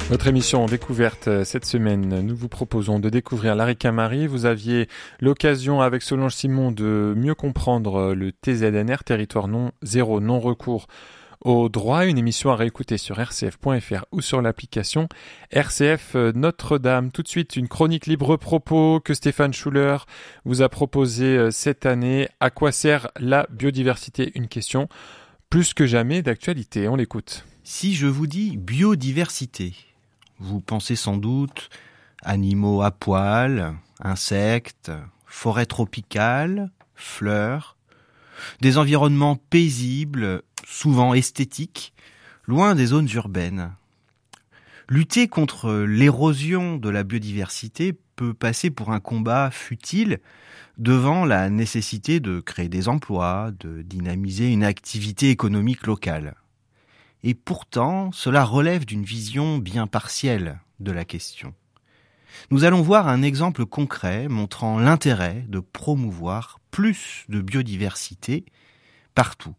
Notre émission découverte cette semaine, nous vous proposons de découvrir l'Arica-Marie. Vous aviez l'occasion avec Solange Simon de mieux comprendre le TZNR, territoire zéro non-recours au droit. Une émission à réécouter sur rcf.fr ou sur l'application RCF Notre-Dame. Tout de suite, une chronique libre propos que Stéphane Schuller vous a proposée cette année. À quoi sert la biodiversité ? Une question plus que jamais d'actualité. On l'écoute. Si je vous dis biodiversité, vous pensez sans doute animaux à poil, insectes, forêts tropicales, fleurs, des environnements paisibles, souvent esthétiques, loin des zones urbaines. Lutter contre l'érosion de la biodiversité peut passer pour un combat futile devant la nécessité de créer des emplois, de dynamiser une activité économique locale. Et pourtant, cela relève d'une vision bien partielle de la question. Nous allons voir un exemple concret montrant l'intérêt de promouvoir plus de biodiversité partout.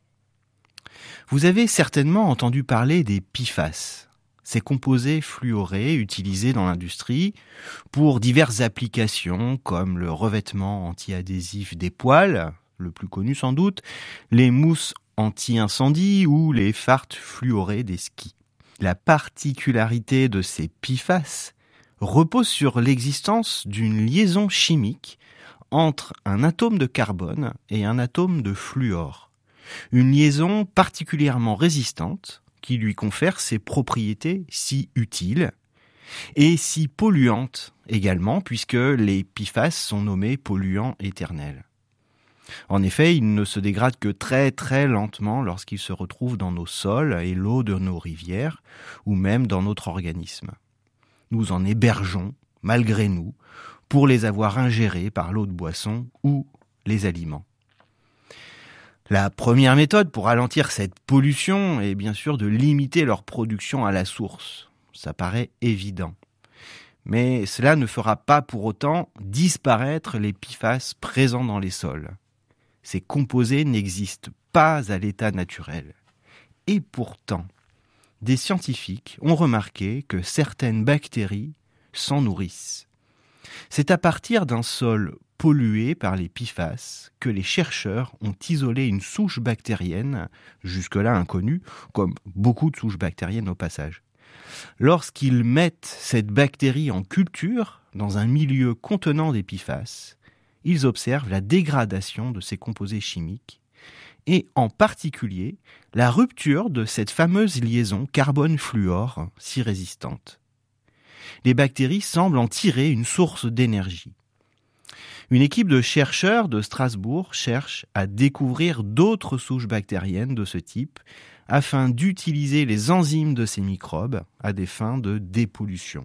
Vous avez certainement entendu parler des PFAS, ces composés fluorés utilisés dans l'industrie pour diverses applications comme le revêtement anti-adhésif des poêles, le plus connu sans doute, les mousses anti-incendie ou les fardes fluorées des skis. La particularité de ces PFAS repose sur l'existence d'une liaison chimique entre un atome de carbone et un atome de fluor. Une liaison particulièrement résistante qui lui confère ses propriétés si utiles et si polluantes également puisque les PFAS sont nommés polluants éternels. En effet, ils ne se dégradent que très très lentement lorsqu'ils se retrouvent dans nos sols et l'eau de nos rivières, ou même dans notre organisme. Nous en hébergeons, malgré nous, pour les avoir ingérés par l'eau de boisson ou les aliments. La première méthode pour ralentir cette pollution est bien sûr de limiter leur production à la source. Ça paraît évident. Mais cela ne fera pas pour autant disparaître les PFAS présents dans les sols. Ces composés n'existent pas à l'état naturel. Et pourtant, des scientifiques ont remarqué que certaines bactéries s'en nourrissent. C'est à partir d'un sol pollué par les PFAS que les chercheurs ont isolé une souche bactérienne, jusque-là inconnue, comme beaucoup de souches bactériennes au passage. Lorsqu'ils mettent cette bactérie en culture, dans un milieu contenant des PFAS, ils observent la dégradation de ces composés chimiques et en particulier la rupture de cette fameuse liaison carbone-fluor si résistante. Les bactéries semblent en tirer une source d'énergie. Une équipe de chercheurs de Strasbourg cherche à découvrir d'autres souches bactériennes de ce type afin d'utiliser les enzymes de ces microbes à des fins de dépollution.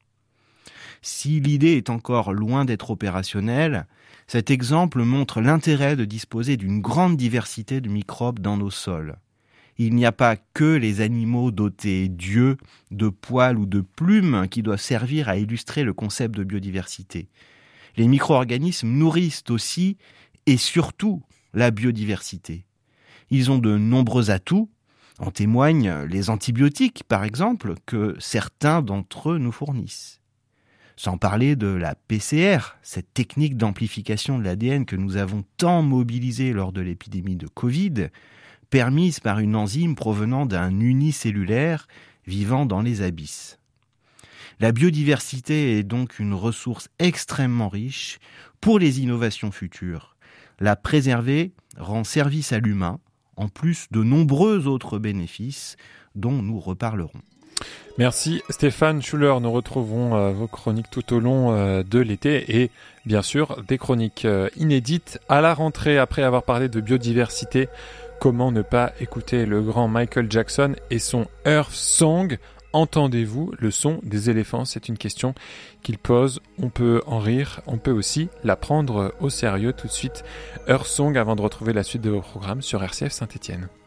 Si l'idée est encore loin d'être opérationnelle, cet exemple montre l'intérêt de disposer d'une grande diversité de microbes dans nos sols. Il n'y a pas que les animaux dotés d'yeux, de poils ou de plumes qui doivent servir à illustrer le concept de biodiversité. Les micro-organismes nourrissent aussi et surtout la biodiversité. Ils ont de nombreux atouts, en témoignent les antibiotiques par exemple, que certains d'entre eux nous fournissent. Sans parler de la PCR, cette technique d'amplification de l'ADN que nous avons tant mobilisée lors de l'épidémie de Covid, permise par une enzyme provenant d'un unicellulaire vivant dans les abysses. La biodiversité est donc une ressource extrêmement riche pour les innovations futures. La préserver rend service à l'humain, en plus de nombreux autres bénéfices dont nous reparlerons. Merci Stéphane Schuller, nous retrouverons vos chroniques tout au long de l'été et bien sûr des chroniques inédites à la rentrée. Après avoir parlé de biodiversité, comment ne pas écouter le grand Michael Jackson et son Earth Song ? Entendez-vous le son des éléphants ? C'est une question qu'il pose. On peut en rire, on peut aussi la prendre au sérieux. Tout de suite, Earth Song avant de retrouver la suite de vos programmes sur RCF Saint-Étienne.